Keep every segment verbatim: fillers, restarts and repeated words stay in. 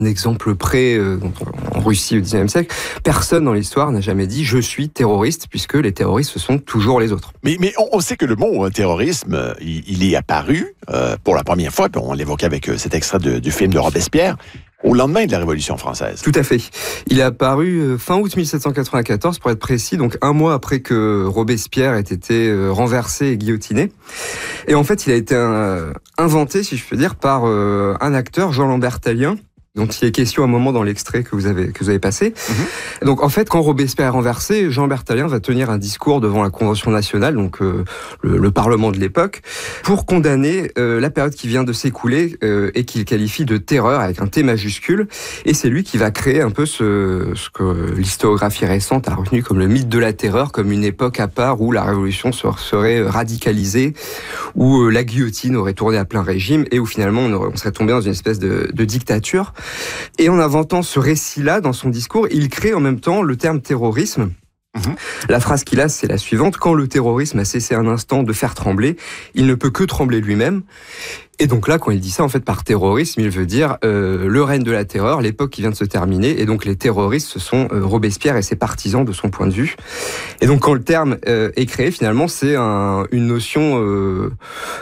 exemple près euh, en Russie au dix-neuvième siècle, personne dans l'histoire n'a jamais dit « je suis terroriste » puisque les terroristes, ce sont toujours les autres. Mais, mais on, on sait que le mot euh, terrorisme, euh, il, il est apparu euh, pour la première fois, puis on l'évoquait avec euh, cet extrait de, du film de Robespierre, au lendemain de la Révolution française. Tout à fait. Il est apparu fin août mille sept cent quatre-vingt-quatorze, pour être précis, donc un mois après que Robespierre ait été renversé et guillotiné. Et en fait, il a été un, inventé, si je peux dire, par euh, un acteur, Jean-Lambert Tallien, dont il est question à un moment dans l'extrait que vous avez que vous avez passé. Mmh. Donc en fait, quand Robespierre est renversé, Jean-Lambert Tallien va tenir un discours devant la Convention nationale, donc euh, le, le Parlement de l'époque, pour condamner euh, la période qui vient de s'écouler euh, et qu'il qualifie de terreur avec un T majuscule. Et c'est lui qui va créer un peu ce, ce que l'historiographie récente a retenu comme le mythe de la terreur, comme une époque à part où la révolution serait radicalisée, où la guillotine aurait tourné à plein régime et où finalement on, aurait, on serait tombé dans une espèce de, de dictature. Et en inventant ce récit-là, dans son discours, il crée en même temps le terme terrorisme. Mmh. La phrase qu'il a, c'est la suivante: « Quand le terrorisme a cessé un instant de faire trembler, il ne peut que trembler lui-même. » Et donc là, quand il dit ça, en fait, par terrorisme, il veut dire euh, le règne de la terreur, l'époque qui vient de se terminer. Et donc les terroristes, ce sont euh, Robespierre et ses partisans de son point de vue. Et donc quand le terme euh, est créé, finalement, c'est un, une notion... Euh,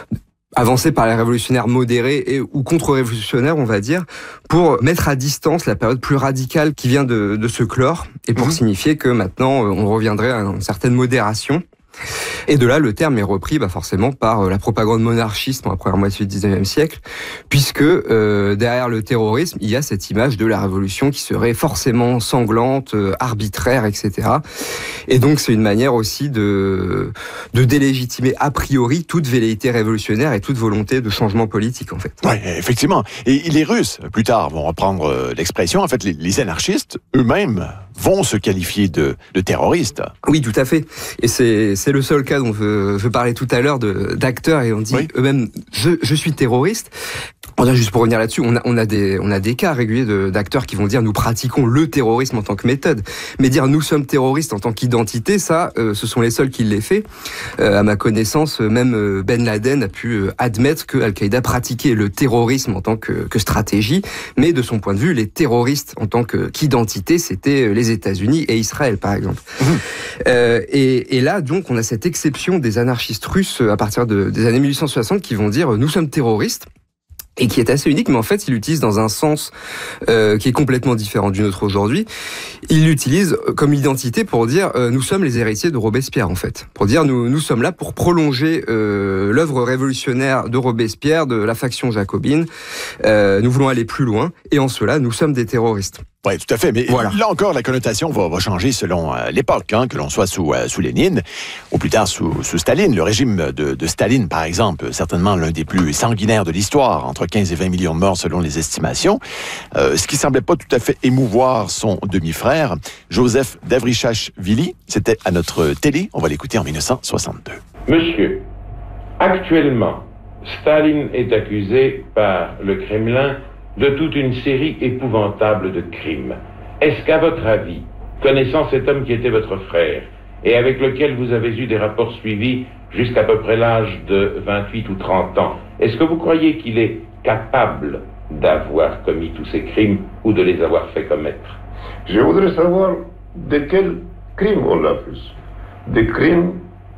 avancé par les révolutionnaires modérés et ou contre-révolutionnaires, on va dire, pour mettre à distance la période plus radicale qui vient de, de se clore et pour mmh. signifier que maintenant on reviendrait à une certaine modération. Et de là, le terme est repris bah, forcément par la propagande monarchiste dans la première moitié du dix-neuvième siècle, puisque euh, derrière le terrorisme, il y a cette image de la révolution qui serait forcément sanglante, euh, arbitraire, et cetera. Et donc, c'est une manière aussi de, de délégitimer a priori toute velléité révolutionnaire et toute volonté de changement politique, en fait. Oui, effectivement. Et les Russes, plus tard, vont reprendre l'expression. En fait, les, les anarchistes, eux-mêmes, vont se qualifier de, de terroristes. Oui, tout à fait. Et c'est, c'est le seul cas dont je, je parlais tout à l'heure de, d'acteurs et on dit oui. eux-mêmes je, je suis terroriste. On a juste pour revenir là-dessus, on a, on a des, on a des cas réguliers de, d'acteurs qui vont dire nous pratiquons le terrorisme en tant que méthode. Mais dire nous sommes terroristes en tant qu'identité, ça, euh, ce sont les seuls qui l'aient fait. Euh, à ma connaissance, même Ben Laden a pu euh, admettre que Al-Qaïda pratiquait le terrorisme en tant que, que stratégie, mais de son point de vue, les terroristes en tant que, qu'identité, c'était les États-Unis et Israël, par exemple. Mmh. Euh, et, et là, donc, on a cette exception des anarchistes russes à partir de, des années mille huit cent soixante qui vont dire nous sommes terroristes. Et qui est assez unique, mais en fait, il l'utilise dans un sens euh, qui est complètement différent du nôtre aujourd'hui. Il l'utilise comme identité pour dire euh, nous sommes les héritiers de Robespierre, en fait. Pour dire nous nous sommes là pour prolonger euh, l'œuvre révolutionnaire de Robespierre, de la faction jacobine. Euh, nous voulons aller plus loin, et en cela, nous sommes des terroristes. Oui, tout à fait. Mais voilà. Là encore, la connotation va, va changer selon euh, l'époque, hein, que l'on soit sous, euh, sous Lénine, ou plus tard sous, sous Staline. Le régime de, de Staline, par exemple, certainement l'un des plus sanguinaires de l'histoire, entre quinze et vingt millions de morts selon les estimations, euh, ce qui semblait pas tout à fait émouvoir son demi-frère, Joseph Davrichashvili. C'était à notre télé. On va l'écouter en dix-neuf cent soixante-deux. Monsieur, actuellement, Staline est accusé par le Kremlin de toute une série épouvantable de crimes. Est-ce qu'à votre avis, connaissant cet homme qui était votre frère, et avec lequel vous avez eu des rapports suivis jusqu'à peu près l'âge de vingt-huit ou trente ans, est-ce que vous croyez qu'il est capable d'avoir commis tous ces crimes ou de les avoir fait commettre? Je voudrais savoir de quels crimes on l'accuse. Des crimes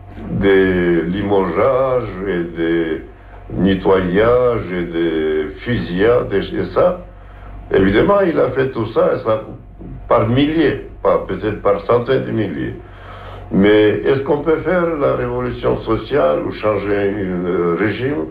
de limogeage et de nettoyage et de fusillade et ça. Évidemment, il a fait tout ça, ça par milliers, pas peut-être par centaines de milliers. Mais est-ce qu'on peut faire la révolution sociale ou changer un régime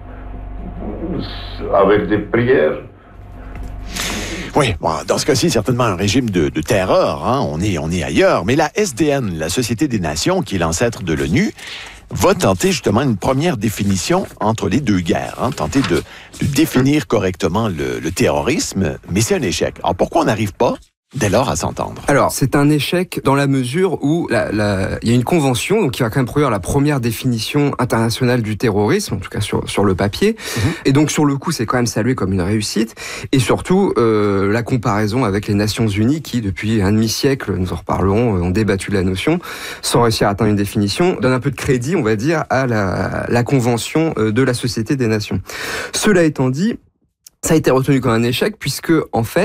avec des prières? Oui, bon, dans ce cas-ci, certainement un régime de, de terreur. Hein. On est, on est ailleurs. Mais la S D N, la Société des Nations, qui est l'ancêtre de l'ONU, va tenter justement une première définition entre les deux guerres, hein, tenter de, de définir correctement le, le terrorisme, mais c'est un échec. Alors pourquoi on n'arrive pas dès lors à s'entendre? Alors, c'est un échec dans la mesure où la, la, il y a une convention donc, qui va quand même produire la première définition internationale du terrorisme, en tout cas sur, sur le papier. Mmh. Et donc, sur le coup, c'est quand même salué comme une réussite. Et surtout, euh, la comparaison avec les Nations Unies qui, depuis un demi-siècle, nous en reparlerons, ont débattu de la notion, sans réussir à atteindre une définition, donne un peu de crédit, on va dire, à la, la convention de la Société des Nations. Cela étant dit, ça a été retenu comme un échec puisque, en fait,